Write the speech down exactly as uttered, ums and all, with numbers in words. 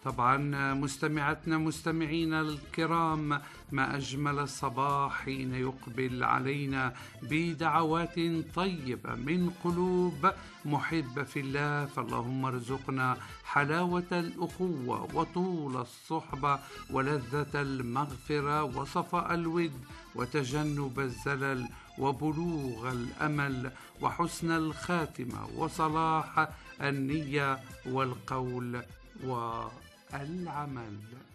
طبعا مستمعتنا مستمعينا الكرام، ما أجمل الصباح حين يقبل علينا بدعوات طيبة من قلوب محبة في الله. فاللهم ارزقنا حلاوة الأخوة وطول الصحبة ولذة المغفرة وصفاء الود وتجنب الزلل وبلوغ الأمل وحسن الخاتمة وصلاح النية والقول والعمل.